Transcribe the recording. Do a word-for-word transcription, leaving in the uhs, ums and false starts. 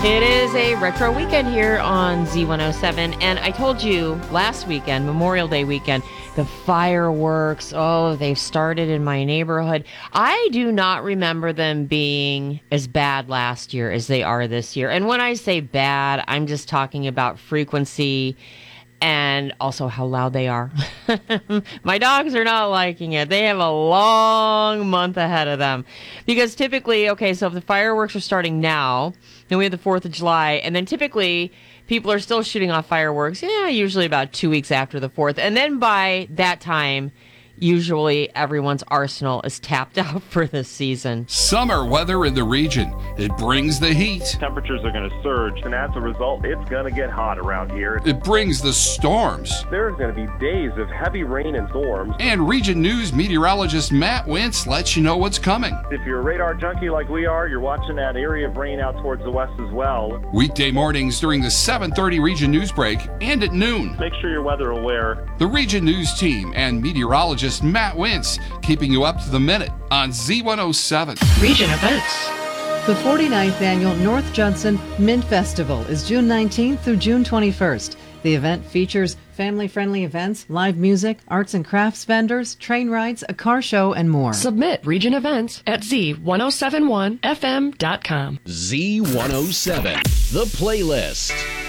It is a retro weekend here on Z one oh seven, and I told you last weekend, Memorial Day weekend, the fireworks, oh, they've started in my neighborhood. I do not remember them being as bad last year as they are this year. And when I say bad, I'm just talking about frequency and also how loud they are. My dogs are not liking it. They have a long month ahead of them. Because typically, okay, so if the fireworks are starting now, then we have the fourth of July, and then typically people are still shooting off fireworks, yeah, usually about two weeks after the fourth. And then by that time, usually everyone's arsenal is tapped out for this season. Summer weather in the region. It brings the heat. Temperatures are going to surge, and as a result, it's going to get hot around here. It brings the storms. There's going to be days of heavy rain and storms. And Region News meteorologist Matt Wentz lets you know what's coming. If you're a radar junkie like we are, you're watching that area of rain out towards the west as well. Weekday mornings during the seven thirty Region News break and at noon. Make sure you're weather aware. The Region News team and meteorologist Matt Wentz keeping you up to the minute on Z one oh seven. Region events. The forty-ninth Annual North Judson Mint Festival is June nineteenth through June twenty-first. The event features family-friendly events, live music, arts and crafts vendors, train rides, a car show, and more. Submit region events at Z ten seventy-one F M dot com. Z one oh seven, the playlist.